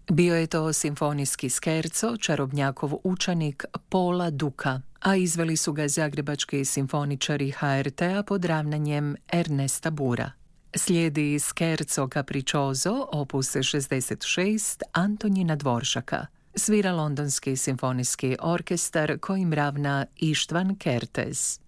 Bio je to simfonijski skerco, čarobnjakov učenik Pola Duka, a izveli su ga zagrebački simfoničari HRT-a pod ravnanjem Ernesta Bura. Slijedi Scherzo Capriccioso, opus 66, Antonina Dvoršaka. Svira Londonski simfonijski orkestar kojim ravna Ištvan Kertész.